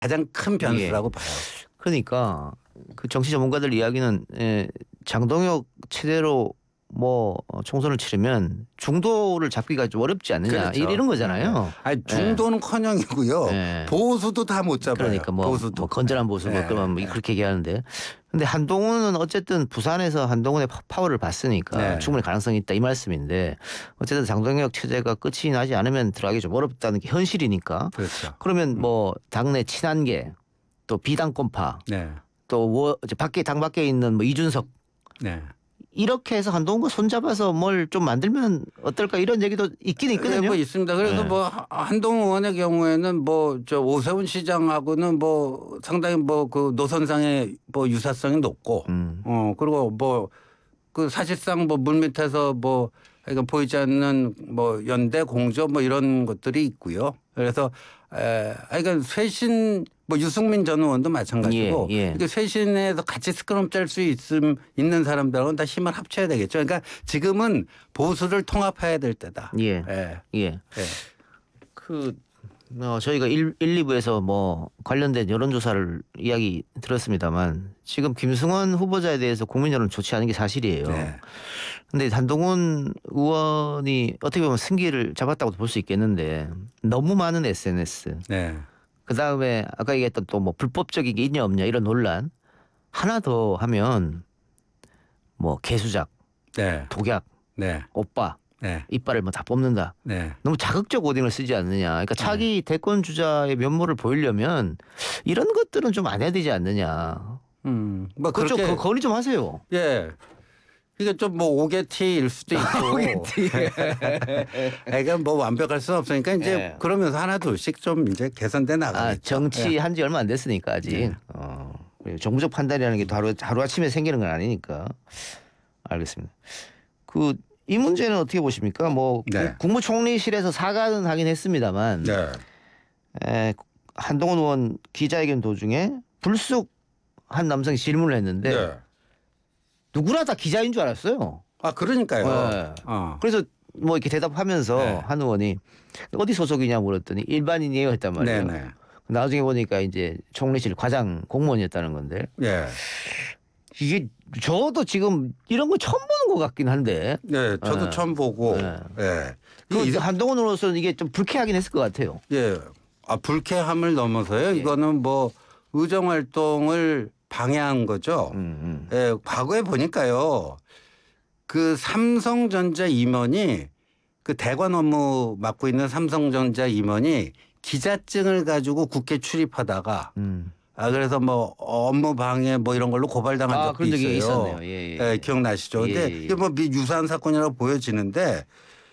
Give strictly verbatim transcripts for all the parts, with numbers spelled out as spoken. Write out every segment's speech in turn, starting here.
가장 큰 변수라고 예. 봐요. 그러니까 그 정치 전문가들 이야기는 에, 장동혁 체제로 뭐 어, 총선을 치르면 중도를 잡기가 좀 어렵지 않느냐 이- 그렇죠. 이런 예. 거잖아요. 아니 예. 중도는커녕이고요. 예. 보수도 다 못 잡아요. 그러니까 뭐, 보수도. 뭐 건전한 보수 뭐 예. 그런 뭐 예. 그렇게 얘기하는데 근데 한동훈은 어쨌든 부산에서 한동훈의 파- 파워를 봤으니까 네. 충분히 가능성이 있다 이 말씀인데 어쨌든 장동혁 체제가 끝이 나지 않으면 들어가기 좀 어렵다는 게 현실이니까 그렇죠. 그러면 뭐 당내 친한계 또 비당권파 네. 또 워, 이제 밖에 당 밖에 있는 뭐 이준석 네. 이렇게 해서 한동훈과 손잡아서 뭘 좀 만들면 어떨까 이런 얘기도 있긴 예, 있거든요. 뭐 있습니다. 그래서 네. 뭐 하- 한동훈 의원의 경우에는 뭐 저 오세훈 시장하고는 뭐 상당히 뭐 그 노선상의 뭐 유사성이 높고, 음. 어 그리고 뭐 그 사실상 뭐 물밑에서 뭐 그러니까 보이지 않는 뭐 연대 공조 뭐 이런 것들이 있고요. 그래서 에 그러니까 쇄신 뭐 유승민 전 의원도 마찬가지고 예, 예. 이렇게 쇄신에서 같이 스크럼 짤 수 있음 있는 사람들하고는 다 힘을 합쳐야 되겠죠. 그러니까 지금은 보수를 통합해야 될 때다. 예. 예. 예. 예. 그 어, 저희가 일, 일, 이 부에서 뭐 관련된 여론조사를 이야기 들었습니다만 지금 김승원 후보자에 대해서 국민 여론 좋지 않은 게 사실이에요. 네. 근데 한동훈 의원이 어떻게 보면 승기를 잡았다고 볼 수 있겠는데 너무 많은 에스엔에스 네. 그 다음에 아까 얘기했던 또 뭐 불법적인 게 있냐 없냐 이런 논란 하나 더 하면 뭐 개수작, 네. 독약, 네. 오빠 네. 이빨을 뭐 다 뽑는다. 네. 너무 자극적 워딩을 쓰지 않느냐. 그러니까 차기 대권 주자의 면모를 보이려면 이런 것들은 좀 안 해야 되지 않느냐. 음. 뭐 그쪽 그렇게 그 건의 좀 하세요. 예. 이게 좀 뭐 오개티일 수도 있고. 오개티. 그러니까 뭐 완벽할 수는 없으니까 이제 예. 그러면서 하나 둘씩 좀 이제 개선돼 아, 나가겠죠. 정치 예. 한 지 얼마 안 됐으니까 아직. 네. 어, 정부적 판단이라는 게 하루 하루 아침에 생기는 건 아니니까. 알겠습니다. 그 이 문제는 어떻게 보십니까? 뭐 네. 국무총리실에서 사과는 하긴 했습니다만 네. 에, 한동훈 의원 기자회견 도중에 불쑥 한 남성이 질문을 했는데 네. 누구나 다 기자인 줄 알았어요. 아 그러니까요. 네. 어. 그래서 뭐 이렇게 대답하면서 네. 한 의원이 어디 소속이냐 물었더니 일반인이에요 했단 말이에요. 네네. 나중에 보니까 이제 총리실 과장 공무원이었다는 건데 예. 이게 저도 지금 이런 거 처음 보는 것 같긴 한데. 네. 저도 예. 처음 보고. 예. 예. 그 이- 한동훈으로서는 이게 좀 불쾌하긴 했을 것 같아요. 예. 아 불쾌함을 넘어서요. 예. 이거는 뭐 의정 활동을 방해한 거죠. 음, 음. 예. 과거에 보니까요. 그 삼성전자 임원이 그 대관 업무 맡고 있는 삼성전자 임원이 기자증을 가지고 국회 출입하다가 음. 아 그래서 뭐 업무 방해 뭐 이런 걸로 고발당한 아, 적도 그런 적이 있어요. 있었네요. 예, 예, 예, 예. 기억나시죠? 예, 근데 예, 예. 이게 뭐 미- 유사한 사건이라고 보여지는데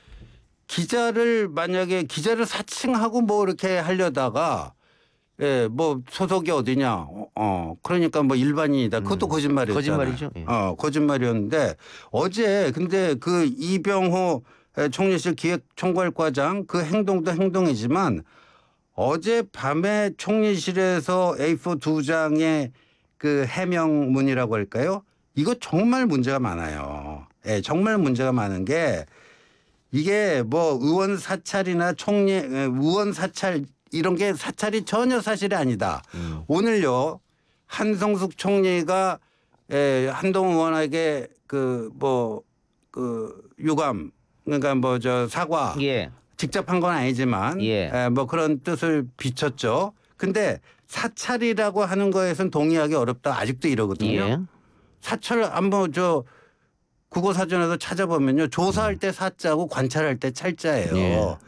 기자를 만약에 기자를 사칭하고 뭐 이렇게 하려다가 예, 뭐 소속이 어디냐? 어, 어, 그러니까 뭐 일반인이다. 그것도 음. 거짓말이었잖아요. 거짓말이죠. 예. 어, 거짓말이었는데 어제 근데 그 이병호 총리실 기획총괄과장 그 행동도 행동이지만 어제 밤에 총리실에서 에이포 두 장의 그 해명문이라고 할까요? 이거 정말 문제가 많아요. 예, 정말 문제가 많은 게 이게 뭐 의원 사찰이나 총리 의원 사찰 이런 게 사찰이 전혀 사실이 아니다. 음. 오늘요 한성숙 총리가 에, 한동훈 의원에게 그 뭐 그 유감 그러니까 뭐 저 사과 예. 직접 한 건 아니지만 예. 에, 뭐 그런 뜻을 비췄죠. 근데 사찰이라고 하는 거에선 동의하기 어렵다. 아직도 이러거든요. 예. 사찰 한번 저 국어사전에서 찾아보면요. 조사할 음. 때 사자고 관찰할 때 찰자예요. 예.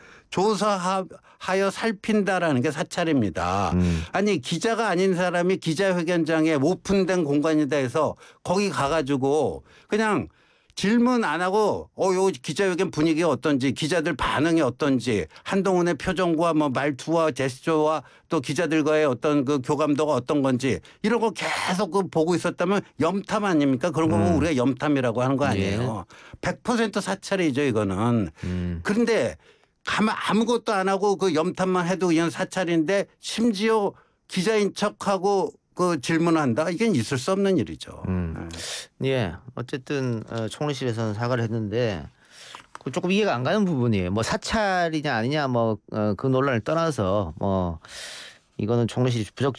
조사하여 살핀다라는 게 사찰입니다. 음. 아니 기자가 아닌 사람이 기자회견장에 오픈된 공간이다 해서 거기 가가지고 그냥 질문 안 하고 어, 요 기자회견 분위기가 어떤지 기자들 반응이 어떤지 한동훈의 표정과 뭐 말투와 제스처와 또 기자들과의 어떤 그 교감도가 어떤 건지 이런 거 계속 그 보고 있었다면 염탐 아닙니까? 그런 거 보면 음. 우리가 염탐이라고 하는 거 예. 아니에요. 백 퍼센트 사찰이죠 이거는. 음. 그런데 가만 아무것도 안 하고 그 염탐만 해도 그냥 사찰인데 심지어 기자인 척하고 그 질문한다. 이건 있을 수 없는 일이죠. 음. 예. 어쨌든 어, 총리실에서는 사과를 했는데 그 조금 이해가 안 가는 부분이에요. 뭐 사찰이냐 아니냐 뭐 그 논란을 떠나서 뭐 이거는 총리실이 부적